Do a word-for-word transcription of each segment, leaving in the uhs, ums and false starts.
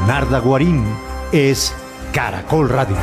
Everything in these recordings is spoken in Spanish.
Bernarda Guarín es Caracol Radio.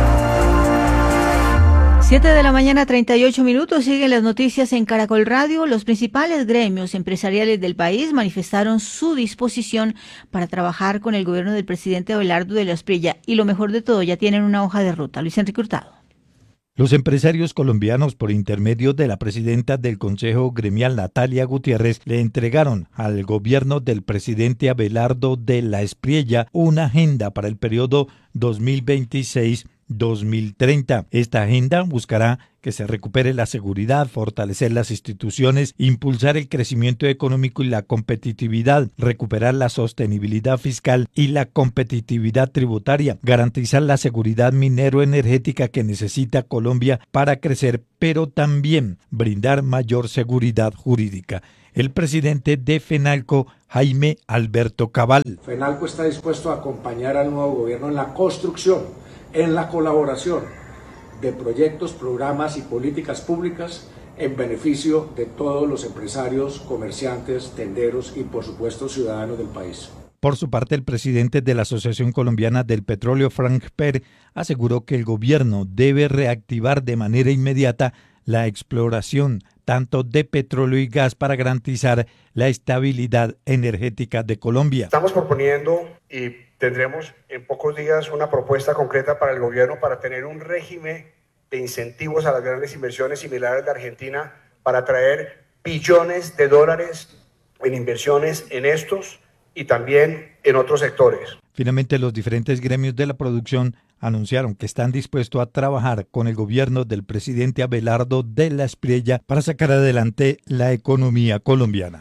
siete de la mañana, treinta y ocho minutos, siguen las noticias en Caracol Radio. Los principales gremios empresariales del país manifestaron su disposición para trabajar con el gobierno del presidente Abelardo de la Espriella y lo mejor de todo, ya tienen una hoja de ruta. Luis Enrique Hurtado. Los empresarios colombianos, por intermedio de la presidenta del Consejo Gremial, Natalia Gutiérrez, le entregaron al gobierno del presidente Abelardo de la Espriella una agenda para el periodo dos mil veintiséis dos mil treinta. Esta agenda buscará que se recupere la seguridad, fortalecer las instituciones, impulsar el crecimiento económico y la competitividad, recuperar la sostenibilidad fiscal y la competitividad tributaria, garantizar la seguridad minero-energética que necesita Colombia para crecer, pero también brindar mayor seguridad jurídica. El presidente de FENALCO, Jaime Alberto Cabal. FENALCO está dispuesto a acompañar al nuevo gobierno en la construcción, en la colaboración de proyectos, programas y políticas públicas en beneficio de todos los empresarios, comerciantes, tenderos y por supuesto ciudadanos del país. Por su parte, el presidente de la Asociación Colombiana del Petróleo, Frank Per, aseguró que el gobierno debe reactivar de manera inmediata la exploración tanto de petróleo y gas para garantizar la estabilidad energética de Colombia. Estamos proponiendo y tendremos en pocos días una propuesta concreta para el gobierno para tener un régimen de incentivos a las grandes inversiones similares de Argentina para traer billones de dólares en inversiones en estos y también en otros sectores. Finalmente, los diferentes gremios de la producción anunciaron que están dispuestos a trabajar con el gobierno del presidente Abelardo de la Espriella para sacar adelante la economía colombiana.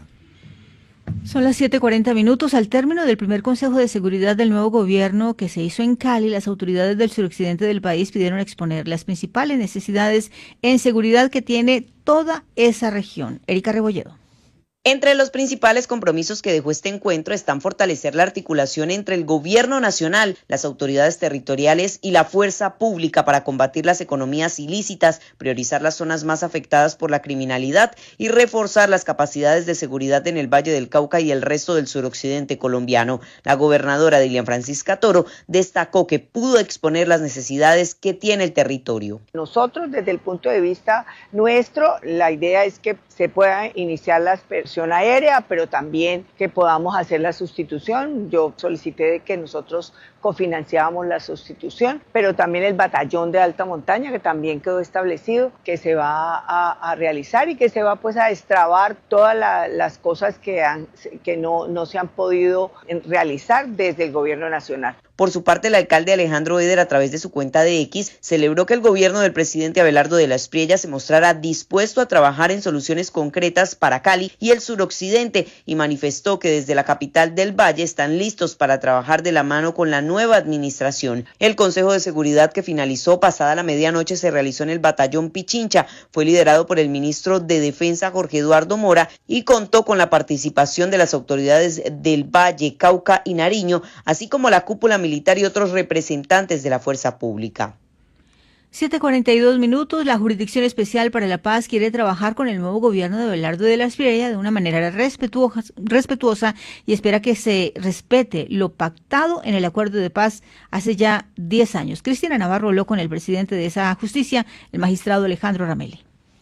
Son las siete cuarenta minutos. Al término del primer Consejo de Seguridad del nuevo gobierno que se hizo en Cali, las autoridades del suroccidente del país pidieron exponer las principales necesidades en seguridad que tiene toda esa región. Erika Rebolledo. Entre los principales compromisos que dejó este encuentro están fortalecer la articulación entre el gobierno nacional, las autoridades territoriales y la fuerza pública para combatir las economías ilícitas, priorizar las zonas más afectadas por la criminalidad y reforzar las capacidades de seguridad en el Valle del Cauca y el resto del suroccidente colombiano. La gobernadora Dilian Francisca Toro destacó que pudo exponer las necesidades que tiene el territorio. Nosotros, desde el punto de vista nuestro, la idea es que se pueda iniciar la aspersión aérea, pero también que podamos hacer la sustitución. Yo solicité de que nosotros cofinanciábamos la sustitución, pero también el batallón de alta montaña, que también quedó establecido, que se va a, a realizar y que se va pues a destrabar todas la, las cosas que, han, que no, no se han podido realizar desde el gobierno nacional. Por su parte, el alcalde Alejandro Eder, a través de su cuenta de X, celebró que el gobierno del presidente Abelardo de la Espriella se mostrara dispuesto a trabajar en soluciones concretas para Cali y el suroccidente y manifestó que desde la capital del Valle están listos para trabajar de la mano con la nueva administración. El Consejo de Seguridad, que finalizó pasada la medianoche, se realizó en el batallón Pichincha, fue liderado por el ministro de Defensa Jorge Eduardo Mora y contó con la participación de las autoridades del Valle, Cauca y Nariño, así como la cúpula militar y otros representantes de la fuerza pública. siete cuarenta y dos minutos. La Jurisdicción Especial para la Paz quiere trabajar con el nuevo gobierno de Abelardo de la Espriella de una manera respetuosa, respetuosa y espera que se respete lo pactado en el acuerdo de paz hace ya diez años. Cristina Navarro habló con el presidente de esa justicia, el magistrado Alejandro Ramelli.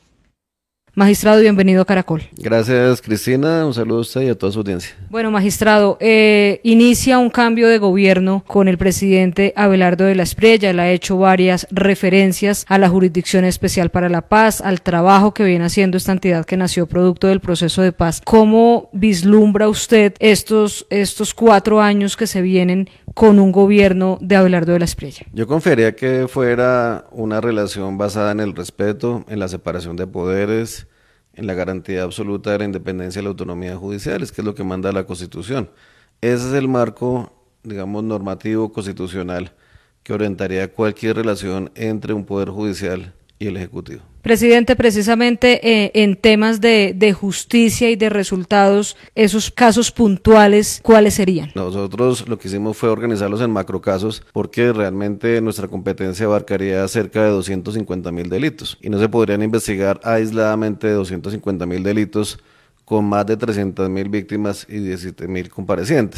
Magistrado, bienvenido a Caracol. Gracias, Cristina. Un saludo a usted y a toda su audiencia. Bueno, magistrado, eh, inicia un cambio de gobierno con el presidente Abelardo de la Espriella. Él ha hecho varias referencias a la Jurisdicción Especial para la Paz, al trabajo que viene haciendo esta entidad que nació producto del proceso de paz. ¿Cómo vislumbra usted estos, estos cuatro años que se vienen con un gobierno de Abelardo de la Espriella? Yo confiaría que fuera una relación basada en el respeto, en la separación de poderes, en la garantía absoluta de la independencia y la autonomía judiciales, que es lo que manda la Constitución. Ese es el marco, digamos, normativo constitucional que orientaría cualquier relación entre un poder judicial y el Ejecutivo. Presidente, precisamente eh, en temas de, de justicia y de resultados, esos casos puntuales, ¿cuáles serían? Nosotros lo que hicimos fue organizarlos en macrocasos porque realmente nuestra competencia abarcaría cerca de doscientos cincuenta mil delitos y no se podrían investigar aisladamente doscientos cincuenta mil delitos con más de trescientas mil víctimas y diecisiete mil comparecientes.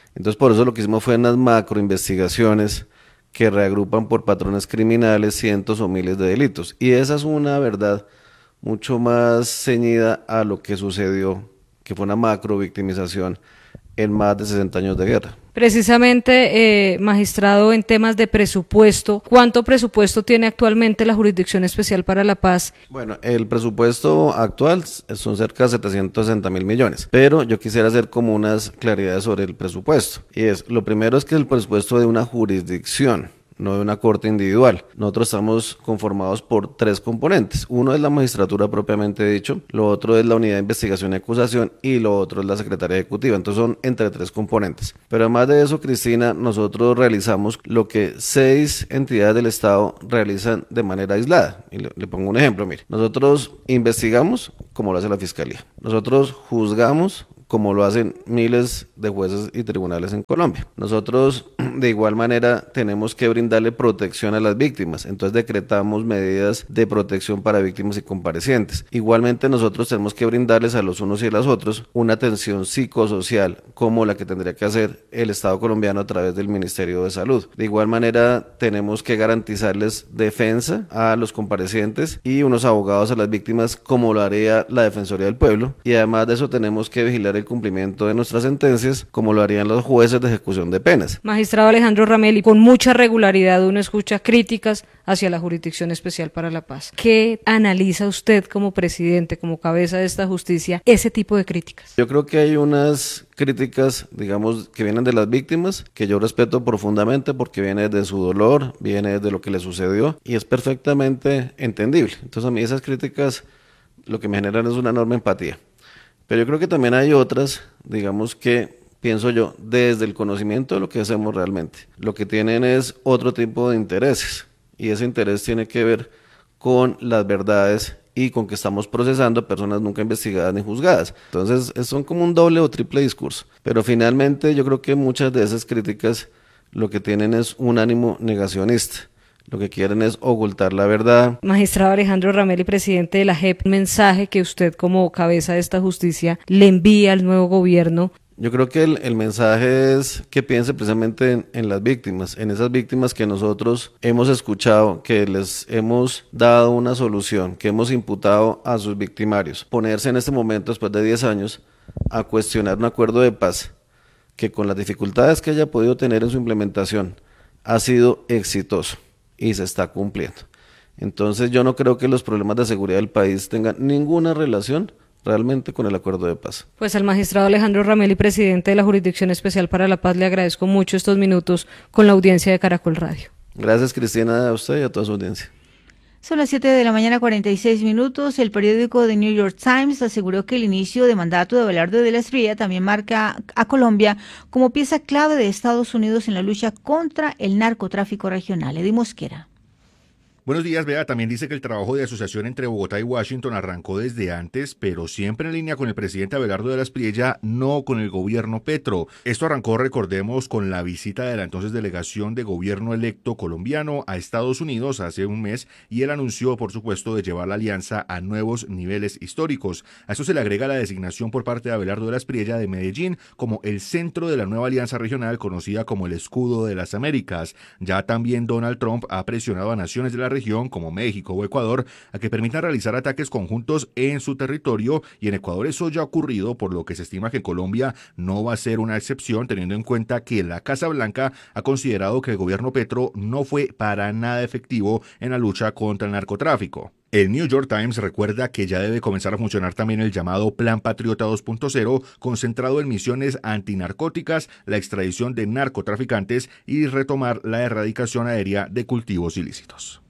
Entonces por eso lo que hicimos fue unas macroinvestigaciones que reagrupan por patrones criminales cientos o miles de delitos. Y esa es una verdad mucho más ceñida a lo que sucedió, que fue una macro victimización en más de sesenta años de guerra. Precisamente, eh, magistrado, en temas de presupuesto, ¿cuánto presupuesto tiene actualmente la Jurisdicción Especial para la Paz? Bueno, el presupuesto actual son cerca de setecientos sesenta mil millones, pero yo quisiera hacer como unas claridades sobre el presupuesto. Y es, lo primero es que el presupuesto de una jurisdicción, no de una corte individual. Nosotros estamos conformados por tres componentes. Uno es la magistratura propiamente dicho, lo otro es la unidad de investigación y acusación y lo otro es la secretaría ejecutiva. Entonces son entre tres componentes. Pero además de eso, Cristina, nosotros realizamos lo que seis entidades del Estado realizan de manera aislada. Y le, le pongo un ejemplo, mire. Nosotros investigamos como lo hace la Fiscalía. Nosotros juzgamos como lo hacen miles de jueces y tribunales en Colombia. Nosotros, de igual manera, tenemos que brindarle protección a las víctimas, entonces decretamos medidas de protección para víctimas y comparecientes. Igualmente, nosotros tenemos que brindarles a los unos y a los otros una atención psicosocial, como la que tendría que hacer el Estado colombiano a través del Ministerio de Salud. De igual manera, tenemos que garantizarles defensa a los comparecientes y unos abogados a las víctimas, como lo haría la Defensoría del Pueblo, y además de eso tenemos que vigilar el cumplimiento de nuestras sentencias, como lo harían los jueces de ejecución de penas. Magistrado Alejandro Ramelli, con mucha regularidad uno escucha críticas hacia la Jurisdicción Especial para la Paz. ¿Qué analiza usted como presidente, como cabeza de esta justicia, ese tipo de críticas? Yo creo que hay unas críticas, digamos, que vienen de las víctimas, que yo respeto profundamente porque viene de su dolor, viene de lo que le sucedió y es perfectamente entendible. Entonces a mí esas críticas lo que me generan es una enorme empatía. Pero yo creo que también hay otras, digamos que, pienso yo, desde el conocimiento de lo que hacemos realmente. Lo que tienen es otro tipo de intereses, y ese interés tiene que ver con las verdades y con que estamos procesando personas nunca investigadas ni juzgadas. Entonces, son como un doble o triple discurso. Pero finalmente yo creo que muchas de esas críticas lo que tienen es un ánimo negacionista. Lo que quieren es ocultar la verdad. Magistrado Alejandro Ramelli, presidente de la J E P, mensaje que usted como cabeza de esta justicia le envía al nuevo gobierno. Yo creo que el, el mensaje es que piense precisamente en, en las víctimas, en esas víctimas que nosotros hemos escuchado, que les hemos dado una solución, que hemos imputado a sus victimarios. Ponerse en este momento, después de diez años, a cuestionar un acuerdo de paz que con las dificultades que haya podido tener en su implementación ha sido exitoso y se está cumpliendo. Entonces yo no creo que los problemas de seguridad del país tengan ninguna relación realmente con el acuerdo de paz. Pues al magistrado Alejandro Ramelli, presidente de la Jurisdicción Especial para la Paz, le agradezco mucho estos minutos con la audiencia de Caracol Radio. Gracias, Cristina, a usted y a toda su audiencia. Son las siete de la mañana, cuarenta y seis minutos. El periódico The New York Times aseguró que el inicio de mandato de Abelardo de la Espriella también marca a Colombia como pieza clave de Estados Unidos en la lucha contra el narcotráfico regional. Eddie Mosquera. Buenos días, Bea. También dice que el trabajo de asociación entre Bogotá y Washington arrancó desde antes, pero siempre en línea con el presidente Abelardo de la Espriella, no con el gobierno Petro. Esto arrancó, recordemos, con la visita de la entonces delegación de gobierno electo colombiano a Estados Unidos hace un mes, y él anunció, por supuesto, de llevar la alianza a nuevos niveles históricos. A eso se le agrega la designación por parte de Abelardo de la Espriella de Medellín como el centro de la nueva alianza regional conocida como el Escudo de las Américas. Ya también Donald Trump ha presionado a naciones de la región como México o Ecuador a que permitan realizar ataques conjuntos en su territorio, y en Ecuador eso ya ha ocurrido, por lo que se estima que Colombia no va a ser una excepción, teniendo en cuenta que la Casa Blanca ha considerado que el gobierno Petro no fue para nada efectivo en la lucha contra el narcotráfico. El New York Times recuerda que ya debe comenzar a funcionar también el llamado Plan Patriota dos punto cero, concentrado en misiones antinarcóticas, la extradición de narcotraficantes y retomar la erradicación aérea de cultivos ilícitos.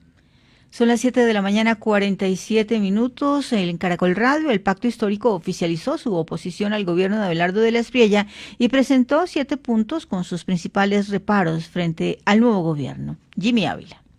Son las siete de la mañana, cuarenta y siete minutos. En Caracol Radio, el Pacto Histórico oficializó su oposición al gobierno de Abelardo de la Espriella y presentó siete puntos con sus principales reparos frente al nuevo gobierno. Jimmy Ávila.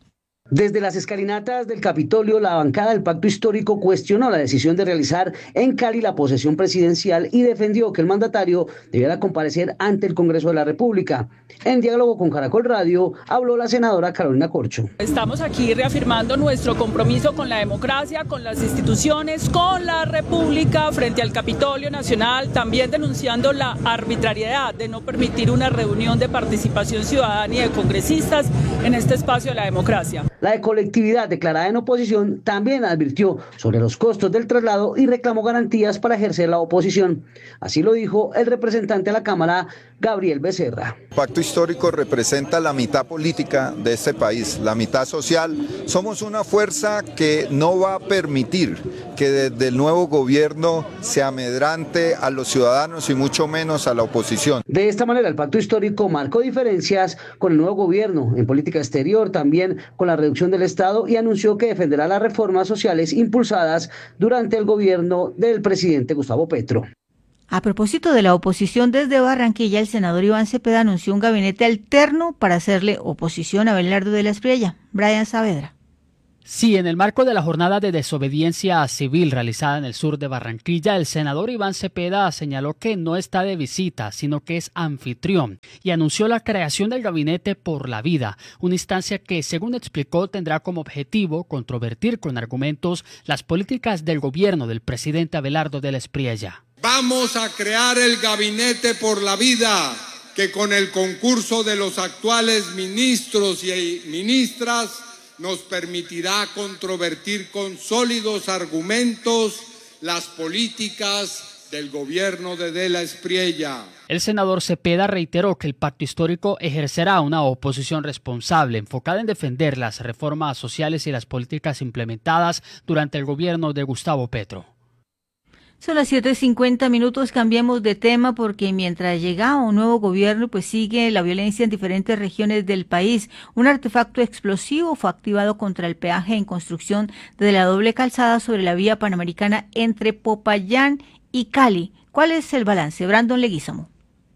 Desde las escalinatas del Capitolio, la bancada del Pacto Histórico cuestionó la decisión de realizar en Cali la posesión presidencial y defendió que el mandatario debiera comparecer ante el Congreso de la República. En diálogo con Caracol Radio, habló la senadora Carolina Corcho. Estamos aquí reafirmando nuestro compromiso con la democracia, con las instituciones, con la República frente al Capitolio Nacional, también denunciando la arbitrariedad de no permitir una reunión de participación ciudadana y de congresistas en este espacio de la democracia. La de colectividad declarada en oposición también advirtió sobre los costos del traslado y reclamó garantías para ejercer la oposición. Así lo dijo el representante a la Cámara, Gabriel Becerra. El Pacto Histórico representa la mitad política de este país, la mitad social. Somos una fuerza que no va a permitir que desde el nuevo gobierno se amedrante a los ciudadanos y mucho menos a la oposición. De esta manera, el Pacto Histórico marcó diferencias con el nuevo gobierno en política exterior, también con la reducción del Estado, y anunció que defenderá las reformas sociales impulsadas durante el gobierno del presidente Gustavo Petro. A propósito de la oposición, desde Barranquilla, el senador Iván Cepeda anunció un gabinete alterno para hacerle oposición a Abelardo de la Espriella. Brian Saavedra. Sí, en el marco de la jornada de desobediencia civil realizada en el sur de Barranquilla, el senador Iván Cepeda señaló que no está de visita, sino que es anfitrión, y anunció la creación del Gabinete por la Vida, una instancia que, según explicó, tendrá como objetivo controvertir con argumentos las políticas del gobierno del presidente Abelardo de la Espriella. Vamos a crear el Gabinete por la Vida, que con el concurso de los actuales ministros y ministras nos permitirá controvertir con sólidos argumentos las políticas del gobierno de De la Espriella. El senador Cepeda reiteró que el Pacto Histórico ejercerá una oposición responsable, enfocada en defender las reformas sociales y las políticas implementadas durante el gobierno de Gustavo Petro. Son las siete cincuenta minutos, cambiemos de tema porque mientras llega un nuevo gobierno, pues sigue la violencia en diferentes regiones del país. Un artefacto explosivo fue activado contra el peaje en construcción de la doble calzada sobre la vía panamericana entre Popayán y Cali. ¿Cuál es el balance? Brandon Leguízamo.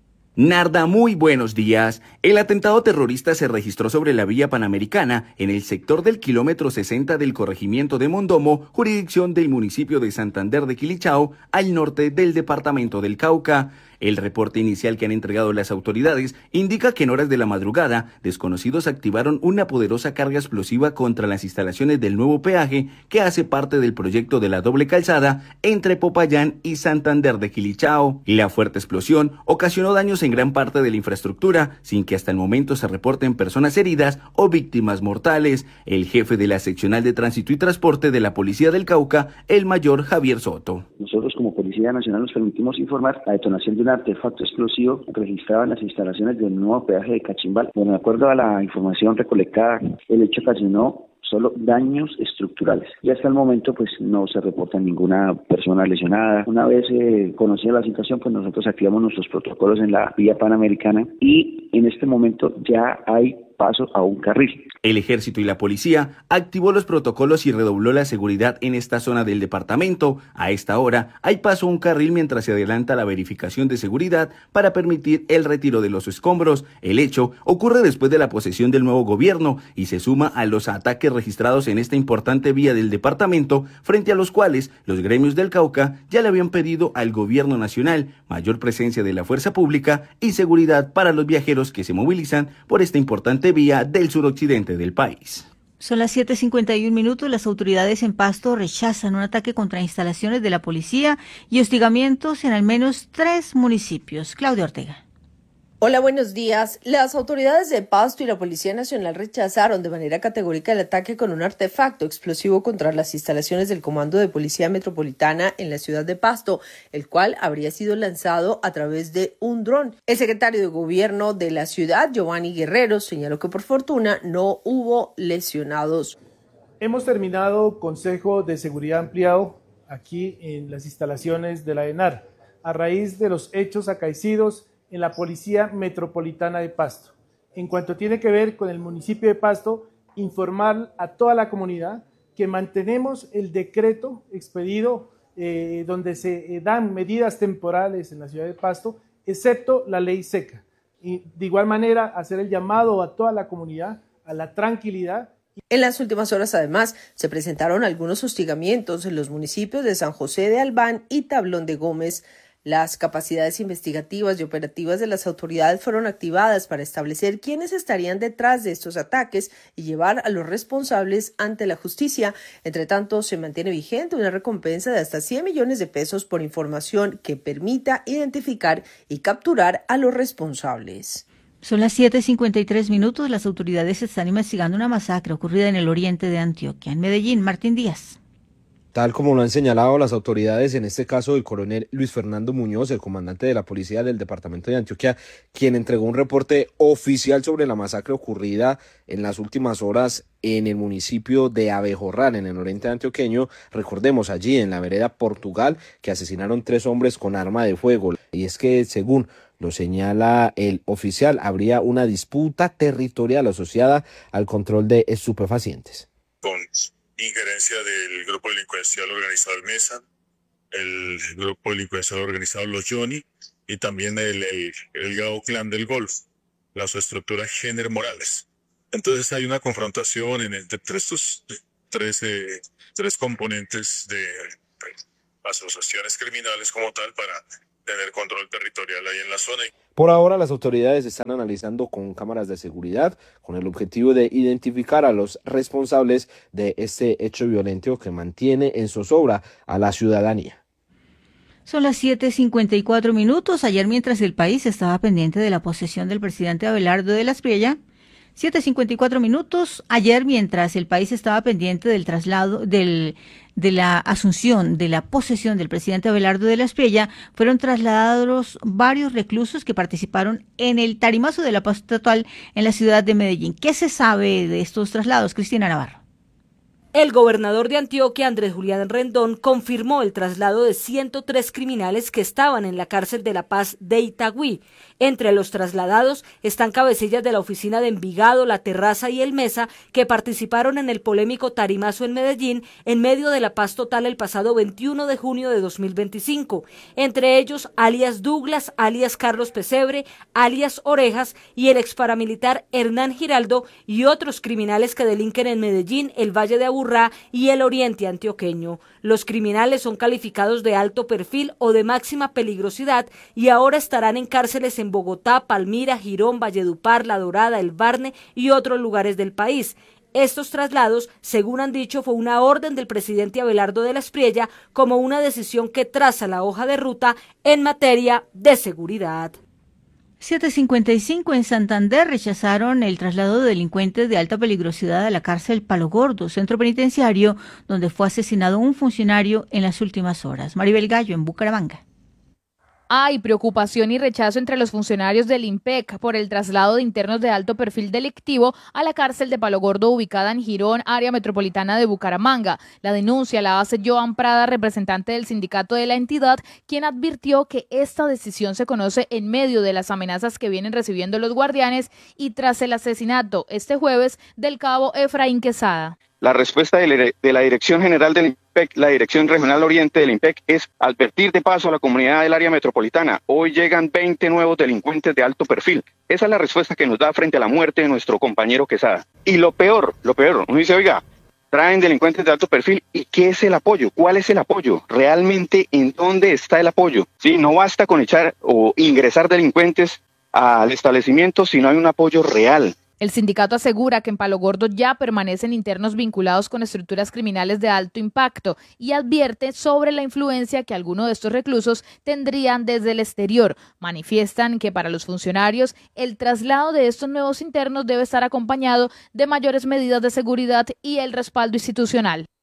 Narda, muy buenos días. El atentado terrorista se registró sobre la vía panamericana en el sector del kilómetro sesenta del corregimiento de Mondomo, jurisdicción del municipio de Santander de Quilichao, al norte del departamento del Cauca. El reporte inicial que han entregado las autoridades indica que en horas de la madrugada, desconocidos activaron una poderosa carga explosiva contra las instalaciones del nuevo peaje que hace parte del proyecto de la doble calzada entre Popayán y Santander de Quilichao. La fuerte explosión ocasionó daños en gran parte de la infraestructura, sin que hasta el momento se reporten personas heridas o víctimas mortales. El jefe de la seccional de tránsito y transporte de la Policía del Cauca, el mayor Javier Soto. Nosotros como Policía Nacional nos permitimos informar la detonación de un artefacto explosivo registrado en las instalaciones del nuevo peaje de Cachimbal. Bueno, de acuerdo a la información recolectada, el hecho ocasionó solo daños estructurales. Y hasta el momento pues no se reporta ninguna persona lesionada. Una vez eh, conocida la situación, pues nosotros activamos nuestros protocolos en la vía panamericana y en este momento ya hay paso a un carril. El ejército y la policía activó los protocolos y redobló la seguridad en esta zona del departamento. A esta hora hay paso a un carril mientras se adelanta la verificación de seguridad para permitir el retiro de los escombros. El hecho ocurre después de la posesión del nuevo gobierno y se suma a los ataques registrados en esta importante vía del departamento, frente a los cuales los gremios del Cauca ya le habían pedido al gobierno nacional mayor presencia de la fuerza pública y seguridad para los viajeros que se movilizan por esta importante vía del suroccidente del país. Son las siete cincuenta y un minutos. Las autoridades en Pasto rechazan un ataque contra instalaciones de la policía y hostigamientos en al menos tres municipios. Claudia Ortega. Hola, buenos días. Las autoridades de Pasto y la Policía Nacional rechazaron de manera categórica el ataque con un artefacto explosivo contra las instalaciones del Comando de Policía Metropolitana en la ciudad de Pasto, el cual habría sido lanzado a través de un dron. El secretario de Gobierno de la ciudad, Giovanni Guerrero, señaló que por fortuna no hubo lesionados. Hemos terminado Consejo de Seguridad Ampliado aquí en las instalaciones de la ENAR, a raíz de los hechos acaecidos en la Policía Metropolitana de Pasto. En cuanto tiene que ver con el municipio de Pasto, informar a toda la comunidad que mantenemos el decreto expedido eh, donde se eh, dan medidas temporales en la ciudad de Pasto, excepto la ley seca. Y de igual manera, hacer el llamado a toda la comunidad a la tranquilidad En las últimas horas, además, se presentaron algunos hostigamientos en los municipios de San José de Albán y Tablón de Gómez. Las capacidades investigativas y operativas de las autoridades fueron activadas para establecer quiénes estarían detrás de estos ataques y llevar a los responsables ante la justicia. Entre tanto, se mantiene vigente una recompensa de hasta cien millones de pesos por información que permita identificar y capturar a los responsables. Son las siete cincuenta y tres minutos. Las autoridades están investigando una masacre ocurrida en el oriente de Antioquia. En Medellín, Martín Díaz. Tal como lo han señalado las autoridades, en este caso el coronel Luis Fernando Muñoz, el comandante de la policía del departamento de Antioquia, quien entregó un reporte oficial sobre la masacre ocurrida en las últimas horas en el municipio de Abejorral, en el oriente antioqueño. Recordemos, allí en la vereda Portugal, que asesinaron tres hombres con arma de fuego. Y es que, según lo señala el oficial, habría una disputa territorial asociada al control de estupefacientes. Con injerencia del grupo delincuencial organizado el Mesa, el grupo delincuencial organizado Los Johnny y también el, el, el Gao Clan del Golf, la subestructura Jenner Morales. Entonces hay una confrontación en, entre estos tres, eh, tres componentes de asociaciones criminales como tal para tener control territorial ahí en la zona. Por ahora, las autoridades están analizando con cámaras de seguridad con el objetivo de identificar a los responsables de este hecho violento que mantiene en zozobra a la ciudadanía. Son las siete cincuenta y cuatro minutos. Ayer, mientras el país estaba pendiente de la posesión del presidente Abelardo de la Espriella, siete cincuenta y cuatro minutos. Ayer, mientras el país estaba pendiente del traslado, del, de la asunción, de la posesión del presidente Abelardo de la Espriella, fueron trasladados varios reclusos que participaron en el tarimazo de la paz total en la ciudad de Medellín. ¿Qué se sabe de estos traslados, Cristina Navarro? El gobernador de Antioquia, Andrés Julián Rendón, confirmó el traslado de ciento tres criminales que estaban en la cárcel de La Paz de Itagüí. Entre los trasladados están cabecillas de la oficina de Envigado, La Terraza y El Mesa, que participaron en el polémico tarimazo en Medellín en medio de la paz total el pasado veintiuno de junio de dos mil veinticinco. Entre ellos, alias Douglas, alias Carlos Pesebre, alias Orejas y el exparamilitar Hernán Giraldo y otros criminales que delinquen en Medellín, el Valle de Aburrá y el oriente antioqueño. Los criminales son calificados de alto perfil o de máxima peligrosidad y ahora estarán en cárceles en Bogotá, Palmira, Girón, Valledupar, La Dorada, El Barne y otros lugares del país. Estos traslados, según han dicho, fue una orden del presidente Abelardo de la Espriella como una decisión que traza la hoja de ruta en materia de seguridad. siete cincuenta y cinco en Santander rechazaron el traslado de delincuentes de alta peligrosidad a la cárcel Palo Gordo, centro penitenciario, donde fue asesinado un funcionario en las últimas horas. Maribel Gallo, en Bucaramanga. Hay preocupación y rechazo entre los funcionarios del IMPEC por el traslado de internos de alto perfil delictivo a la cárcel de Palo Gordo ubicada en Girón, área metropolitana de Bucaramanga. La denuncia la hace Joan Prada, representante del sindicato de la entidad, quien advirtió que esta decisión se conoce en medio de las amenazas que vienen recibiendo los guardianes y tras el asesinato este jueves del cabo Efraín Quesada. La respuesta de la Dirección General del IMPEC, la Dirección Regional Oriente del IMPEC, es advertir de paso a la comunidad del área metropolitana. Hoy llegan veinte nuevos delincuentes de alto perfil. Esa es la respuesta que nos da frente a la muerte de nuestro compañero Quesada. Y lo peor, lo peor, uno dice, oiga, traen delincuentes de alto perfil, ¿y qué es el apoyo? ¿Cuál es el apoyo? ¿Realmente en dónde está el apoyo? Sí, no basta con echar o ingresar delincuentes al establecimiento si no hay un apoyo real. El sindicato asegura que en Palo Gordo ya permanecen internos vinculados con estructuras criminales de alto impacto y advierte sobre la influencia que algunos de estos reclusos tendrían desde el exterior. Manifiestan que para los funcionarios el traslado de estos nuevos internos debe estar acompañado de mayores medidas de seguridad y el respaldo institucional.